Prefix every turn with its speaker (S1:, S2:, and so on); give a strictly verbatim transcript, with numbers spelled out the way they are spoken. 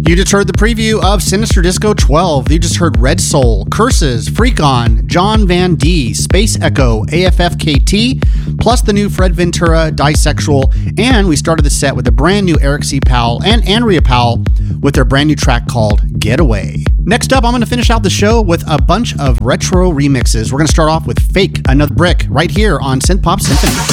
S1: You just heard the preview of Sinister Disco twelve. You just heard Red Soul, Curses, Freak On, John Van D, Space Echo, A F F K T, plus the new Fred Ventura, Disexual, and we started the set with a brand new Eric C. Powell and Andrea Powell with their brand new track called Getaway. Next up, I'm going to finish out the show with a bunch of retro remixes. We're going to start off with Fake Another Brick right here on Synth Pop Symphony.